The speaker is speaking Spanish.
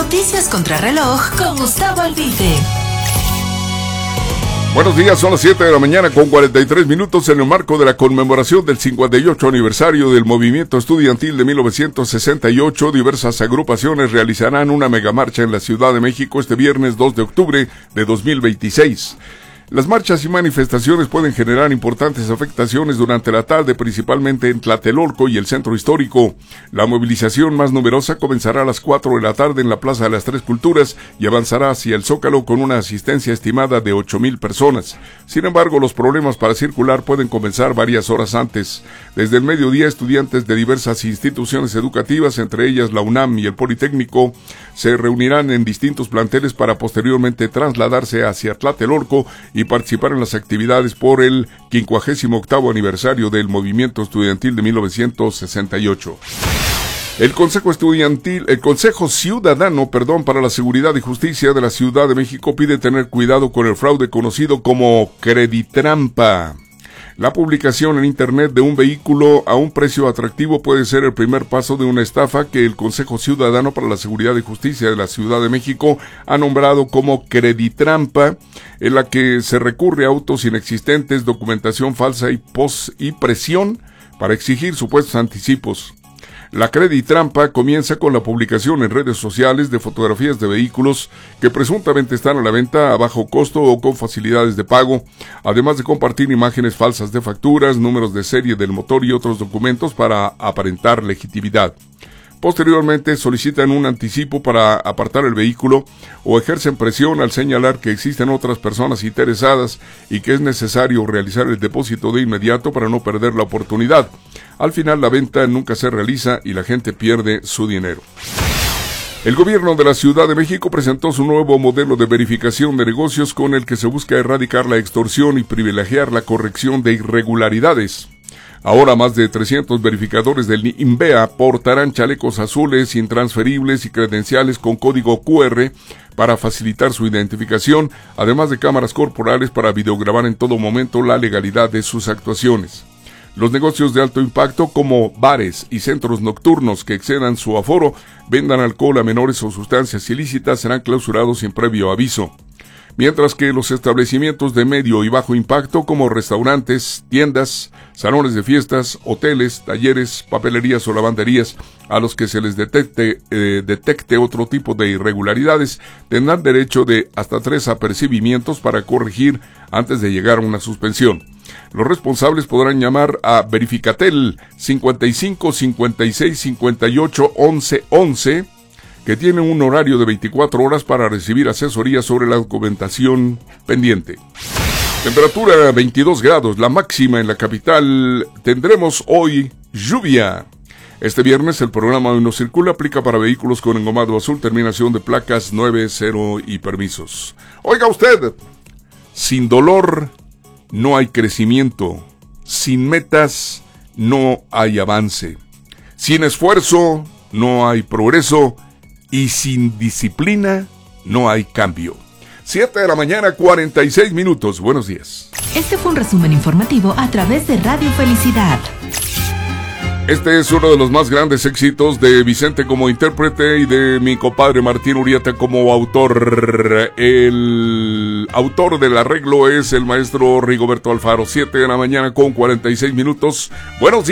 Noticias contra reloj con Gustavo Albite. Buenos días, son las 7 de la mañana con 43 minutos en el marco de la conmemoración del 58 aniversario del movimiento estudiantil de 1968. Diversas agrupaciones realizarán una megamarcha en la Ciudad de México este viernes 2 de octubre de 2026. Las marchas y manifestaciones pueden generar importantes afectaciones durante la tarde, principalmente en Tlatelolco y el centro histórico. La movilización más numerosa comenzará a las 4 de la tarde en la Plaza de las Tres Culturas y avanzará hacia el Zócalo con una asistencia estimada de 8,000 personas. Sin embargo, los problemas para circular pueden comenzar varias horas antes. Desde el mediodía, estudiantes de diversas instituciones educativas, entre ellas la UNAM y el Politécnico, se reunirán en distintos planteles para posteriormente trasladarse hacia Tlatelolco y participar en las actividades por el 58º aniversario del movimiento estudiantil de 1968. El Consejo Ciudadano para la Seguridad y Justicia de la Ciudad de México pide tener cuidado con el fraude conocido como Creditrampa. La publicación en Internet de un vehículo a un precio atractivo puede ser el primer paso de una estafa que el Consejo Ciudadano para la Seguridad y Justicia de la Ciudad de México ha nombrado como Creditrampa, en la que se recurre a autos inexistentes, documentación falsa y presión para exigir supuestos anticipos. La Creditrampa comienza con la publicación en redes sociales de fotografías de vehículos que presuntamente están a la venta a bajo costo o con facilidades de pago, además de compartir imágenes falsas de facturas, números de serie del motor y otros documentos para aparentar legitimidad. Posteriormente solicitan un anticipo para apartar el vehículo o ejercen presión al señalar que existen otras personas interesadas y que es necesario realizar el depósito de inmediato para no perder la oportunidad. Al final la venta nunca se realiza y la gente pierde su dinero. El gobierno de la Ciudad de México presentó su nuevo modelo de verificación de negocios con el que se busca erradicar la extorsión y privilegiar la corrección de irregularidades. Ahora más de 300 verificadores del INVEA portarán chalecos azules intransferibles y credenciales con código QR para facilitar su identificación, además de cámaras corporales para videograbar en todo momento la legalidad de sus actuaciones. Los negocios de alto impacto como bares y centros nocturnos que excedan su aforo, vendan alcohol a menores o sustancias ilícitas serán clausurados sin previo aviso. Mientras que los establecimientos de medio y bajo impacto como restaurantes, tiendas, salones de fiestas, hoteles, talleres, papelerías o lavanderías a los que se les detecte otro tipo de irregularidades tendrán derecho de hasta 3 apercibimientos para corregir antes de llegar a una suspensión. Los responsables podrán llamar a Verificatel 55 56 58 11 11 que tiene un horario de 24 horas para recibir asesoría sobre la documentación pendiente. Temperatura 22 grados, la máxima en la capital. Tendremos hoy lluvia. Este viernes el programa Hoy No Circula aplica para vehículos con engomado azul, terminación de placas 90 y permisos. Oiga usted, sin dolor no hay crecimiento, sin metas no hay avance, sin esfuerzo no hay progreso, y sin disciplina no hay cambio. 7 de la mañana, 46 minutos. Buenos días. Este fue un resumen informativo a través de Radio Felicidad. Este es uno de los más grandes éxitos de Vicente como intérprete y de mi compadre Martín Urieta como autor. El autor del arreglo es el maestro Rigoberto Alfaro. 7 de la mañana con 46 minutos. Buenos días.